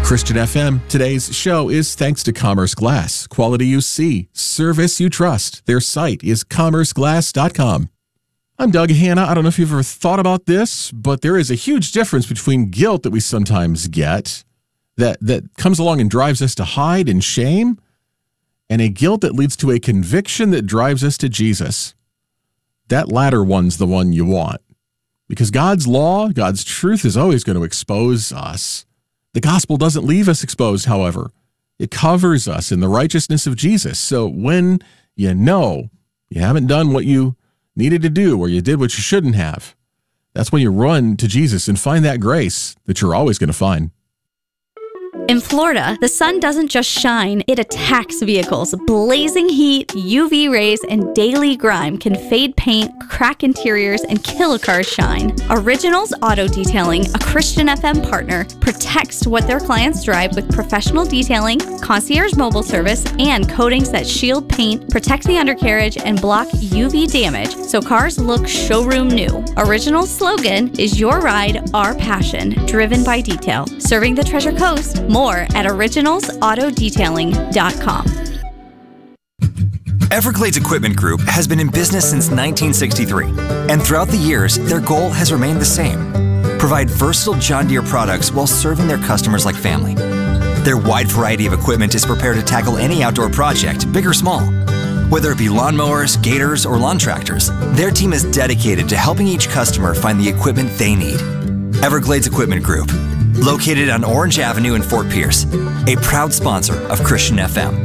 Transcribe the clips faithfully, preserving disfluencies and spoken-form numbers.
Christian F M. Today's show is thanks to Commerce Glass. Quality you see, service you trust. Their site is commerce glass dot com. I'm Doug Hanna. I don't know if you've ever thought about this, but there is a huge difference between guilt that we sometimes get that, that comes along and drives us to hide and shame, and a guilt that leads to a conviction that drives us to Jesus. That latter one's the one you want, because God's law, God's truth is always going to expose us. The gospel doesn't leave us exposed, however. It covers us in the righteousness of Jesus. So when you know you haven't done what you needed to do, or you did what you shouldn't have, that's when you run to Jesus and find that grace that you're always going to find. In Florida, the sun doesn't just shine, it attacks vehicles. Blazing heat, U V rays, and daily grime can fade paint, crack interiors, and kill a car's shine. Originals Auto Detailing, a Christian F M partner, protects what their clients drive with professional detailing, concierge mobile service, and coatings that shield paint, protect the undercarriage, and block U V damage so cars look showroom new. Original's slogan is "Your ride, our passion," driven by detail. Serving the Treasure Coast. More at originals auto detailing dot com. Everglades Equipment Group has been in business since nineteen sixty-three, and throughout the years, their goal has remained the same: provide versatile John Deere products while serving their customers like family. Their wide variety of equipment is prepared to tackle any outdoor project, big or small. Whether it be lawnmowers, gators, or lawn tractors, their team is dedicated to helping each customer find the equipment they need. Everglades Equipment Group, located on Orange Avenue in Fort Pierce, a proud sponsor of Christian F M.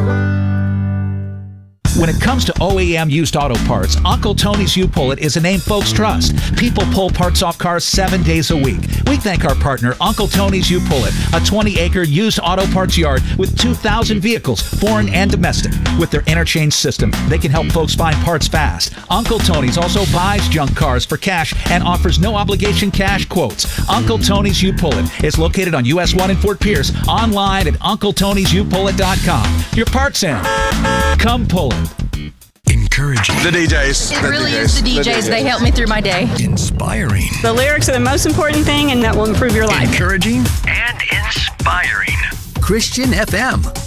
When it comes to O E M used auto parts, Uncle Tony's U-Pull-It is a name folks trust. People pull parts off cars seven days a week. We thank our partner, Uncle Tony's U-Pull-It, a twenty acre used auto parts yard with two thousand vehicles, foreign and domestic. With their interchange system, they can help folks find parts fast. Uncle Tony's also buys junk cars for cash and offers no-obligation cash quotes. Uncle Tony's U-Pull-It is located on U S one in Fort Pierce, online at uncle tonys u pull it dot com. Your parts in. Come pull it. Encouraging. The D Js. It the really D Js. is the D Js. The D Js. They help me through my day. Inspiring. The lyrics are the most important thing, and that will improve your life. Encouraging. And inspiring. Christian F M.